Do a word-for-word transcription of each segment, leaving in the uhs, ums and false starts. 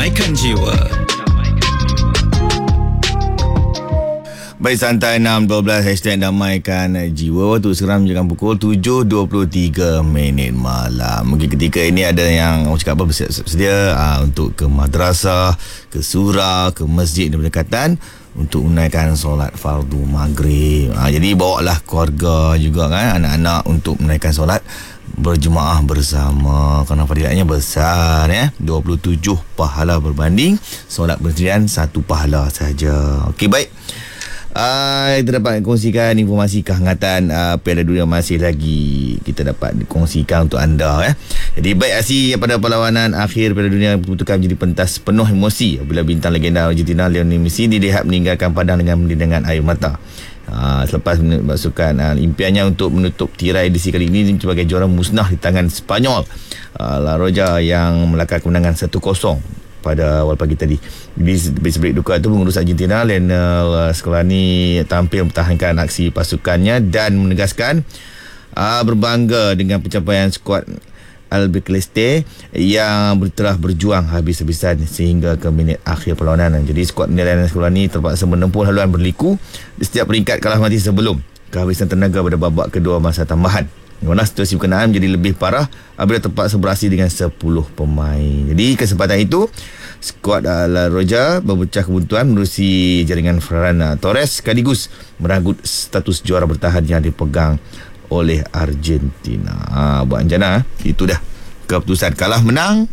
Damaikan Jiwa. Baik, santai enam dua belas hashtag damaikan jiwa. Waktu sekarang menunjukkan pukul tujuh dua puluh tiga minit malam. Mungkin ketika ini ada yang orang cakap apa, bersedia aa, untuk ke madrasah, ke surau, ke masjid yang berdekatan untuk menunaikan solat fardu maghrib. Ha, jadi bawalah keluarga juga kan, anak-anak untuk menunaikan solat berjemaah bersama, kerana fadilatnya besar ya, dua puluh tujuh pahala berbanding solat bersendirian satu pahala saja. Okey, baik. Uh, kita dapat kongsikan informasi kehangatan uh, Piala Dunia masih lagi kita dapat kongsikan untuk anda ya. Jadi baik, aksi pada perlawanan akhir Piala Dunia diputuskan menjadi pentas penuh emosi apabila bintang legenda Argentina Lionel Messi dilihat meninggalkan padang dengan dengan air mata. Uh, selepas memasukkan uh, impiannya untuk menutup tirai edisi kali ini sebagai juara musnah di tangan Spanyol, uh, La Roja yang melakar kemenangan satu kosong pada awal pagi tadi. Di sebalik duka itu, pengurus Argentina Lionel Scaloni tampil mempertahankan aksi pasukannya dan menegaskan uh, berbangga dengan pencapaian skuad Albiceleste yang telah berjuang habis-habisan sehingga ke minit akhir perlawanan. Jadi skuad Lionel Scaloni terpaksa menempuh haluan berliku di setiap peringkat kalah mati sebelum kehabisan tenaga pada babak kedua masa tambahan. Di mana situasi berkenaan menjadi lebih parah apabila terpaksa beraksi dengan sepuluh pemain. Jadi kesempatan itu, skuad La Roja berpecah kebuntuan menerusi jaringan Ferran Torres sekaligus meranggut status juara bertahan yang dipegang oleh Argentina. Ha, buat anjana, itu dah keputusan. Kalah menang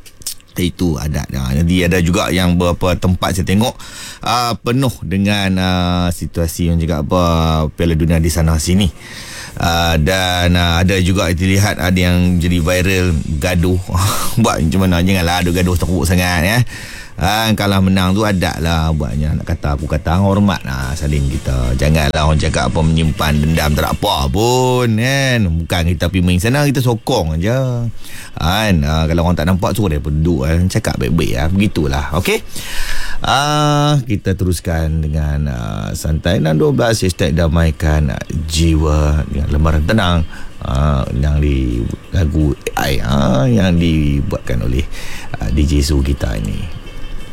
itu ada. Nah, jadi ada juga yang beberapa tempat saya tengok uh, penuh dengan uh, situasi yang juga apa Piala Dunia di sana sini. Uh, dan uh, ada juga dilihat ada yang jadi viral gaduh. Buat macam mana, janganlah ada gaduh teruk sangat ya. Ha, kalah menang tu ada lah buatnya. Nak kata aku kata hormat lah saling kita. Janganlah orang cakap apa menyimpan dendam tak apa pun kan. Bukan kita pergi main sana, kita sokong aja kan. Ha, kalau orang tak nampak suruh dia duduk kan. Cakap baik-baik lah. Begitulah. Okey. Ah, kita teruskan dengan uh, santai enam dua belas hashtag damaikan jiwa dengan lembaran tenang uh, yang di lagu A I uh, yang dibuatkan oleh uh, D J Su kita ini.